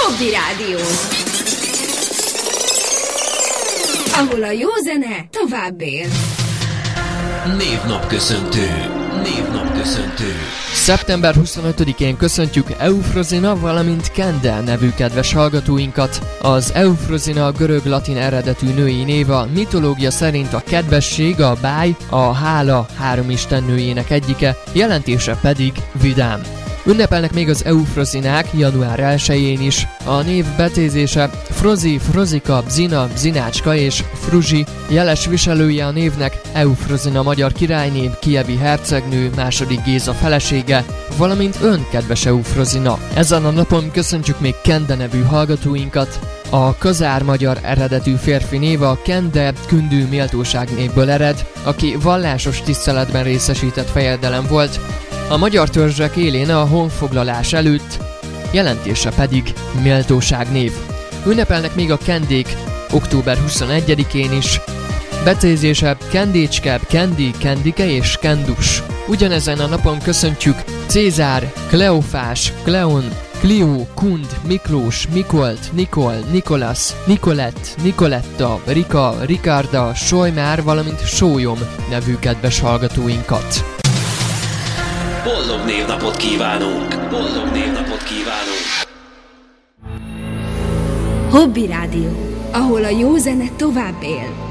Hobby Rádió, ahol a jó zene tovább él. Névnapköszöntő. Szeptember 25-én köszöntjük Eufrozina, valamint Kende nevű kedves hallgatóinkat. Az Eufrozina a görög-latin eredetű női név, a mitológia szerint a kedvesség, a báj, a hála három istennőjének egyike, jelentése pedig vidám. Ünnepelnek még az Eufrozinák január 1-én is. A név becézése Frozi, Frozika, Bzina, Bzinácska és Fruzsi. Jeles viselője a névnek Eufrozina magyar királyné, kijevi hercegnő, II. Géza felesége, valamint ön, kedves Eufrozina. Ezen a napon köszöntjük még Kende nevű hallgatóinkat. A kazár magyar eredetű férfi név a Kende kündű méltóság névből ered, aki vallásos tiszteletben részesített fejedelem volt. A magyar törzsek élén a honfoglalás előtt, jelentése pedig méltóságnév. Ünnepelnek még a kendék október 21-én is. Becézése Kendécske, Kendi, Kendike és Kendus. Ugyanezen a napon köszöntjük Cézár, Kleofás, Kleon, Klió, Kund, Miklós, Mikolt, Nikol, Nikolasz, Nikolett, Nikoletta, Rika, Rikarda, Solymár, valamint Sólyom nevű kedves hallgatóinkat. Boldog névnapot kívánunk! Hobby Rádió, ahol a jó zene tovább él.